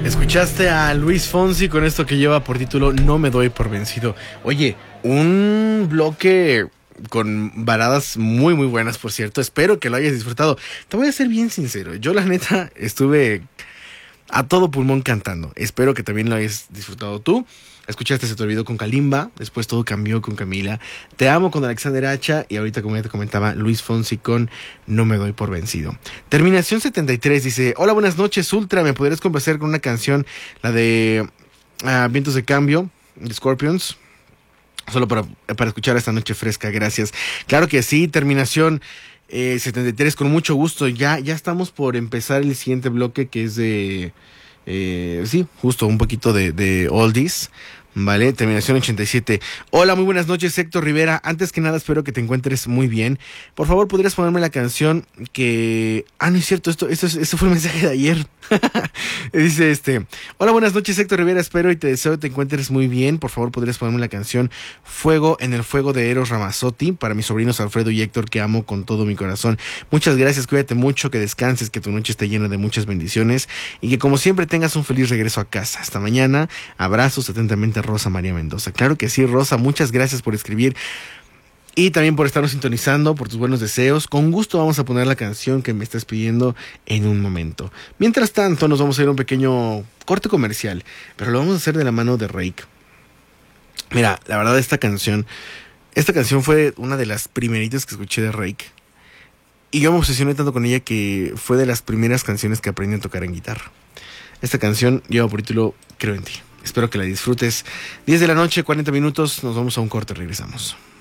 Escuchaste a Luis Fonsi con esto que lleva por título No me doy por vencido. Oye, un bloque con baladas muy muy buenas, por cierto. Espero que lo hayas disfrutado. Te voy a ser bien sincero, yo la neta estuve a todo pulmón cantando. Espero que también lo hayas disfrutado tú. Escuchaste Se te olvidó con Kalimba, después Todo cambió con Camila, Te amo con Alexander Hacha y ahorita, como ya te comentaba, Luis Fonsi con No me doy por vencido. Terminación 73 dice: hola, buenas noches Ultra, ¿me podrías complacer con una canción, la de Vientos de Cambio, de Scorpions? Solo para escuchar esta noche fresca, gracias. Claro que sí, terminación 73, con mucho gusto. Ya estamos por empezar el siguiente bloque, que es de... sí, justo un poquito de oldies, ¿vale? Terminación 87. Hola, muy buenas noches, Héctor Rivera. Antes que nada, espero que te encuentres muy bien. Por favor, ¿podrías ponerme la canción que... no es cierto, esto fue el mensaje de ayer. Dice hola, buenas noches, Héctor Rivera, espero y te deseo que te encuentres muy bien. Por favor, ¿podrías ponerme la canción Fuego en el Fuego de Eros Ramazzotti para mis sobrinos Alfredo y Héctor, que amo con todo mi corazón? Muchas gracias, cuídate mucho, que descanses, que tu noche esté llena de muchas bendiciones y que como siempre tengas un feliz regreso a casa. Hasta mañana, abrazos, atentamente, Rosa María Mendoza. Claro que sí, Rosa, muchas gracias por escribir y también por estarnos sintonizando, por tus buenos deseos. Con gusto vamos a poner la canción que me estás pidiendo en un momento. Mientras tanto, nos vamos a ir a un pequeño corte comercial, pero lo vamos a hacer de la mano de Rake. Mira, la verdad, esta canción fue una de las primeritas que escuché de Rake y yo me obsesioné tanto con ella que fue de las primeras canciones que aprendí a tocar en guitarra. Esta canción lleva por título Creo en ti. Espero que la disfrutes. 10 de la noche, 40 minutos, nos vamos a un corte, regresamos.